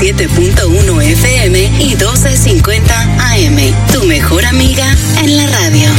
97.1 FM y 1250 AM. Tu mejor amiga en la radio.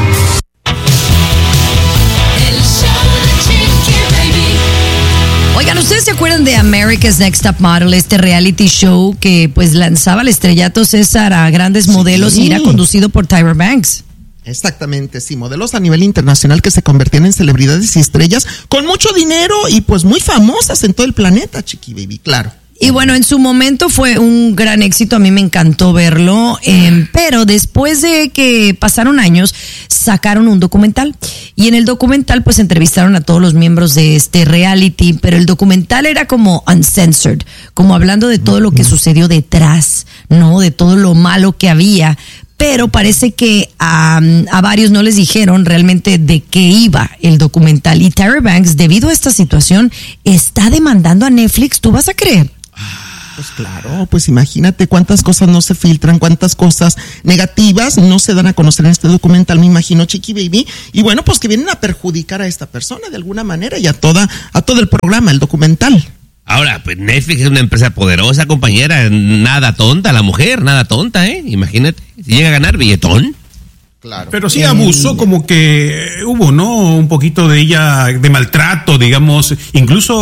Oigan, ¿ustedes se acuerdan de America's Next Top Model, este reality show que pues lanzaba al estrellato César a grandes modelos y era conducido por Tyra Banks? Exactamente, sí, modelos a nivel internacional que se convertían en celebridades y estrellas con mucho dinero y pues muy famosas en todo el planeta, Chiqui Baby, claro. Y bueno, en su momento fue un gran éxito, a mí me encantó verlo, pero después de que pasaron años, sacaron un documental. Y en el documental pues entrevistaron a todos los miembros de este reality, pero el documental era como uncensored, como hablando de todo lo que sucedió detrás, ¿no? De todo lo malo que había. Pero parece que a varios no les dijeron realmente de qué iba el documental. Y Tyra Banks, debido a esta situación, está demandando a Netflix. ¿Tú vas a creer? Pues claro, pues imagínate cuántas cosas no se filtran, cuántas cosas negativas no se dan a conocer en este documental, me imagino, Chiqui Baby. Y bueno, pues que vienen a perjudicar a esta persona de alguna manera y a todo el programa, el documental. Ahora, pues Netflix es una empresa poderosa, compañera, nada tonta, la mujer, nada tonta, imagínate, si llega a ganar billetón. Claro. Pero sí abusó, como que hubo, ¿no? Un poquito de ella, de maltrato, digamos. Incluso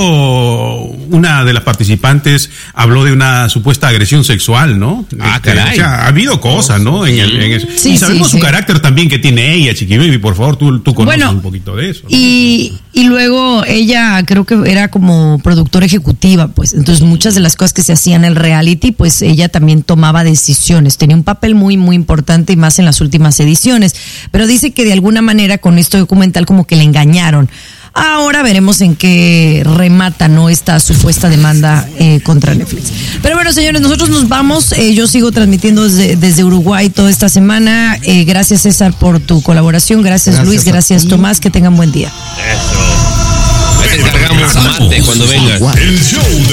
una de las participantes habló de una supuesta agresión sexual, ¿no? Caray. O sea, ha habido cosas, ¿no? En eso. Sí, y sabemos su carácter también que tiene ella, Chiqui Baby. Por favor, tú conoces un poquito de eso, ¿no? Y luego ella creo que era como productora ejecutiva, pues. Entonces muchas de las cosas que se hacían en el reality, pues ella también tomaba decisiones. Tenía un papel muy, muy importante y más en las últimas ediciones. Pero dice que de alguna manera con este documental como que le engañaron. Ahora veremos en qué remata, ¿no?, esta supuesta demanda contra Netflix. Pero bueno, señores, nosotros nos vamos. Yo sigo transmitiendo desde Uruguay toda esta semana. Gracias, César, por tu colaboración. Gracias Luis. Gracias, Tomás. Que tengan buen día. Eso. Cargamos mate cuando vengas. El show